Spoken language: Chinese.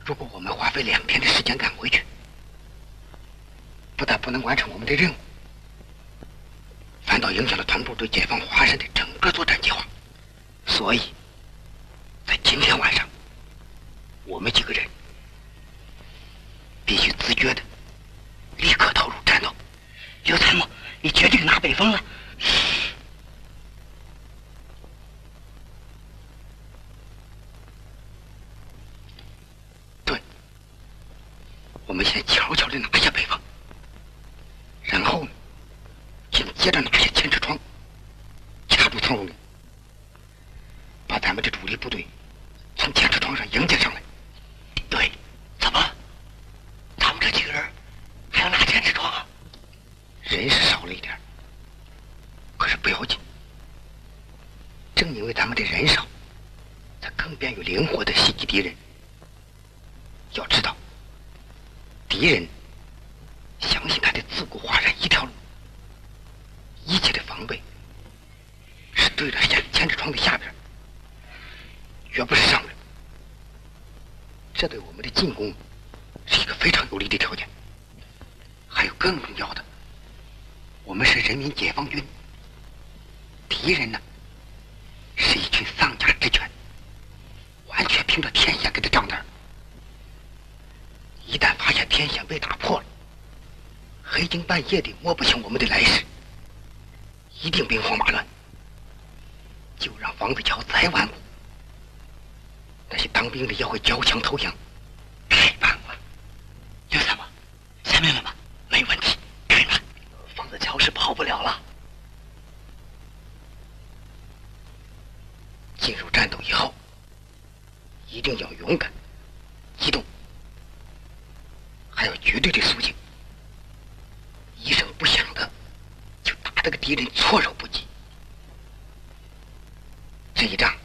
如果我们花费2天的时间赶回去，不但不能完成我们的任务，反倒影响了团部对解放华山的整个作战计划。所以，在今天晚上，我们几个人必须自觉的立刻投入战斗。 刘参谋，你决定拿北风了？ 对，我们先悄悄地拿下北方，然后呢，紧接着拿下千尺窗，掐住苍龙岭，把咱们的主力部队从千尺窗上迎接上来。 对，怎么？他们这几个人还要拿千尺窗啊？ 人是少了一点，可是不要紧。正因为咱们的人少，才更便于灵活地袭击敌人。要知道，敌人相信他的自古华山一条路，一切的防备是对着千尺窗的下边，绝不是上边。这对我们的进攻是一个非常有利的条件。还有更重要的，我们是人民解放军，敌人呢是一群丧家之犬，完全凭着天线给他账单。一旦发现天线被打破了，黑更半夜的摸不清我们的来势，一定兵荒马乱。就让房子桥再顽固，那些当兵的也会交枪投降。 太棒了，刘参谋，下命令吧。没问题，开吧。房子桥是跑不了了。 进入战斗以后，一定要勇敢、机动，还有绝对的肃静。一声不响的，就打得个敌人措手不及。这一仗